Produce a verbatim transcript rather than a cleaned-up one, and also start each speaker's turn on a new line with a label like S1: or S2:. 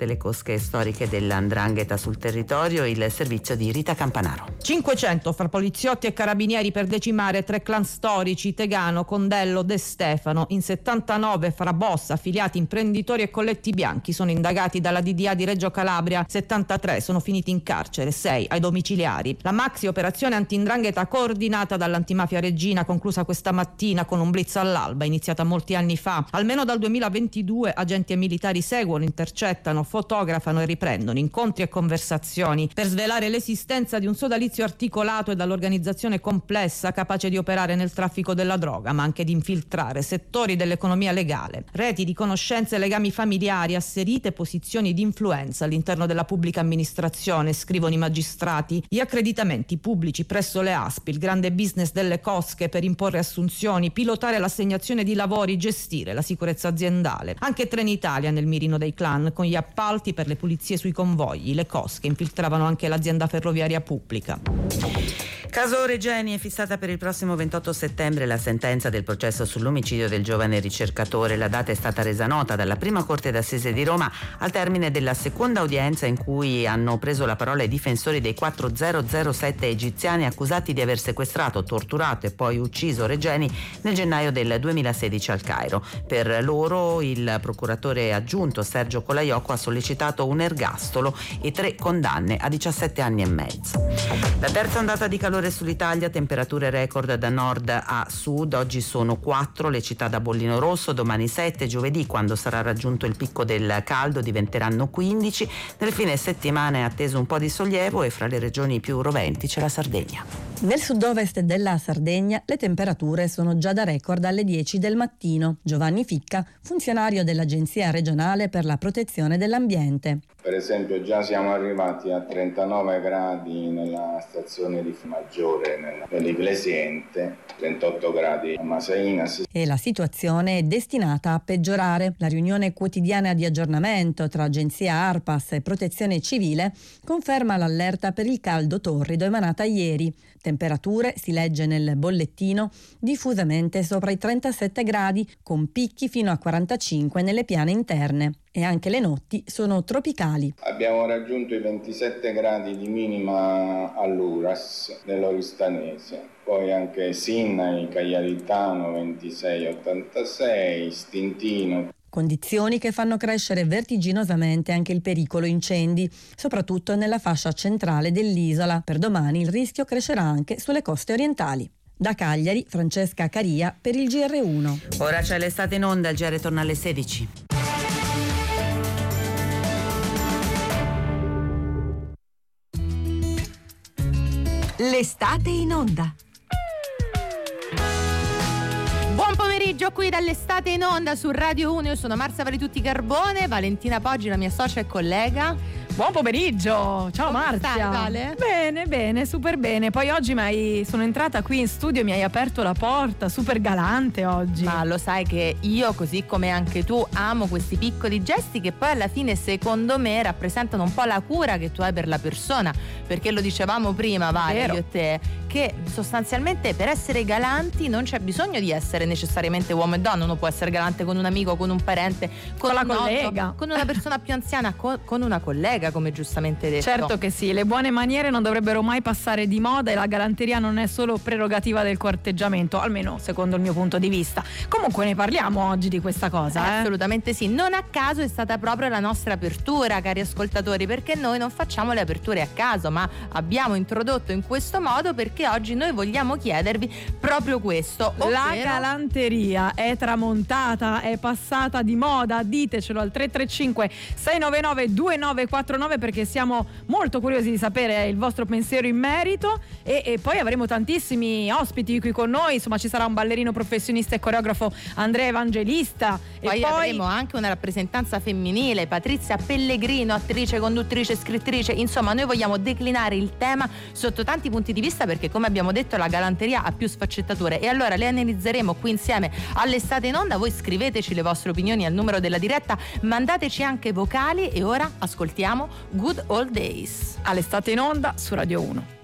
S1: combatte le cosche storiche dell'Andrangheta sul territorio, il servizio di Rita Campanaro.
S2: cinquecento fra poliziotti e carabinieri per decimare tre clan storici: Tegano, Condello, De Stefano. In settantanove fra boss, affiliati, imprenditori e colletti bianchi sono indagati dalla D D A di Reggio Calabria, settantatré sono finiti in carcere, sei ai domiciliari. La maxi operazione anti-'ndrangheta coordinata dall'antimafia Regina, conclusa questa mattina con un blitz all'alba, iniziata molti anni fa. Almeno dal duemilaventidue agenti e militari seguono, intercettano, fotografano e riprendono incontri e conversazioni per svelare l'esistenza di un sodalizio articolato e dall'organizzazione complessa, capace di operare nel traffico della droga, ma anche di infiltrare settori dell'economia legale. Reti di conoscenze e legami familiari, asserite posizioni di influenza all'interno della pubblica amministrazione, scrivono i magistrati. Gli accreditamenti pubblici presso le A S P I, il grande business delle cosche per imporre assunzioni, pilotare l'assegnazione di lavori, gestire la sicurezza aziendale. Anche Trenitalia nel mirino dei clan, con gli appalti per le pulizie sui convogli. Le cosche infiltravano anche l'azienda ferroviaria pubblica.
S1: Caso Regeni, è fissata per il prossimo ventotto settembre la sentenza del processo sull'omicidio del giovane ricercatore. La data è stata resa nota dalla prima corte d'assise di Roma al termine della seconda udienza, in cui hanno preso la parola i difensori dei quattromilasette egiziani accusati di aver sequestrato, torturato e poi ucciso Regeni nel gennaio del duemilasedici al Cairo. Per loro il procuratore aggiunto Sergio Colaiocco ha sollecitato un ergastolo e tre condanne a diciassette anni e mezzo. La terza ondata di calore sull'Italia, temperature record da nord a sud. Oggi sono quattro le città da bollino rosso, domani sette, giovedì, quando sarà raggiunto il picco del caldo, diventeranno quindici. Nel fine settimana è atteso un po' di sollievo e fra le regioni più roventi c'è la Sardegna.
S3: Nel sud-ovest della Sardegna le temperature sono già da record alle dieci del mattino. Giovanni Ficca, funzionario dell'Agenzia regionale per la protezione dell'ambiente.
S4: Per esempio già siamo arrivati a trentanove gradi nella stazione di Maggiore, nell'Iglesiente, trentotto gradi a Masaina.
S3: E la situazione è destinata a peggiorare. La riunione quotidiana di aggiornamento tra Agenzia Arpas e Protezione Civile conferma l'allerta per il caldo torrido emanata ieri. Temperature, si legge nel bollettino, diffusamente sopra i trentasette gradi, con picchi fino a quarantacinque nelle piane interne. E anche le notti sono tropicali.
S4: Abbiamo raggiunto i ventisette gradi di minima all'Uras nell'Oristanese, poi anche Sinai, Cagliaritano ventisei ottantasei, Stintino.
S3: Condizioni che fanno crescere vertiginosamente anche il pericolo incendi, soprattutto nella fascia centrale dell'isola. Per domani il rischio crescerà anche sulle coste orientali. Da Cagliari, Francesca Caria per il G R uno.
S1: Ora c'è l'estate in onda, il G R torna alle sedici.
S5: L'estate in onda.
S6: Buon pomeriggio qui dall'estate in onda su Radio uno. Io sono Marzia Valitutti Carbone, Valentina Poggi, la mia socia e collega.
S7: Buon pomeriggio, ciao
S6: Come
S7: Marzia.
S6: stai, Vale?
S7: Bene, bene, super bene. Poi oggi mi hai, sono entrata qui in studio e mi hai aperto la porta, super galante oggi.
S6: Ma lo sai che io, così come anche tu, amo questi piccoli gesti che poi alla fine secondo me rappresentano un po' la cura che tu hai per la persona, perché lo dicevamo prima, Vale,
S7: Vero.
S6: io e te, che sostanzialmente per essere galanti non c'è bisogno di essere necessariamente uomo e donna. Uno può essere galante con un amico, con un parente, con,
S7: Con la
S6: un noto,
S7: collega.
S6: con una persona più anziana, con, con una collega, come giustamente detto.
S7: Certo che sì, le buone maniere non dovrebbero mai passare di moda e la galanteria non è solo prerogativa del corteggiamento, almeno secondo il mio punto di vista. Comunque ne parliamo oggi di questa cosa, eh?
S6: Assolutamente sì, non a caso è stata proprio la nostra apertura, cari ascoltatori, perché noi non facciamo le aperture a caso, ma abbiamo introdotto in questo modo perché oggi noi vogliamo chiedervi proprio questo, ovvero...
S7: La galanteria è tramontata, è passata di moda, ditecelo al tre tre cinque sei nove nove due nove quattro nove perché siamo molto curiosi di sapere il vostro pensiero in merito e, e poi avremo tantissimi ospiti qui con noi, insomma ci sarà un ballerino professionista e coreografo Andrea Evangelista
S6: Poi,
S7: e poi
S6: avremo anche una rappresentanza femminile, Patrizia Pellegrino, attrice, conduttrice, scrittrice, insomma noi vogliamo declinare il tema sotto tanti punti di vista perché come abbiamo detto la galanteria ha più sfaccettature e allora le analizzeremo qui insieme all'estate in onda. Voi scriveteci le vostre opinioni al numero della diretta, mandateci anche vocali e ora ascoltiamo Good Old Days.
S7: all'estate in onda su Radio uno.